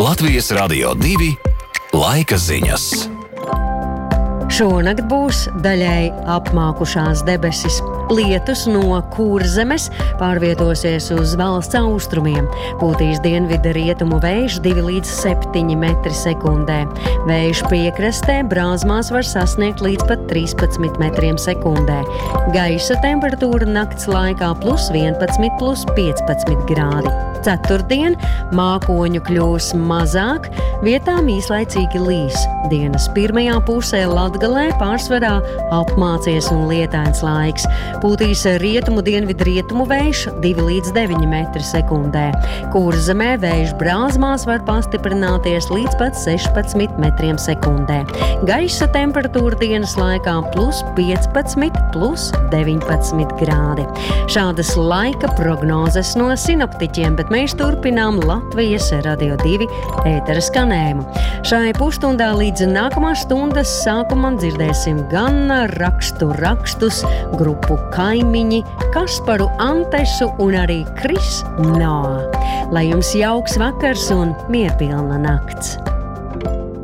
Latvijas Radio 2 laika ziņas. Šonakt būs daļai apmākušās debesis. Lietus no Kurzemes pārvietosies uz valsts austrumiem. Pūtīs dienvidu rietumu vējš 2 līdz 7 metri sekundē. Vējš piekrastē Brāzmās var sasniegt līdz pat 13 metriem sekundē. Gaisa temperatūra nakts laikā +11, +15 grādi. Ceturtdien mākoņu kļūs mazāk, vietām īslaicīgi līs. Dienas pirmajā pusē Latgalē pārsvarā apmācies un lietains laiks. Pūtīs rietumu dienvidu rietumu vējš 2 līdz 9 metri sekundē. Kurzemē vējš Brāzmās var pastiprināties līdz pat 16 metriem sekundē. Gaisa temperatūra dienas laikā +15, +19 grādi. Šādas laika prognozes no sinoptiķiem, bet mēs turpinām Latvijas Radio 2 ētera skanējumu. Šai pusstundā līdz nākamās stundas sākumam dzirdēsim gan rakstus, grupu Kaimiņi, Kasparu Antesu un arī Kris Noa. Lai jums jauks vakars un mierpilna nakts!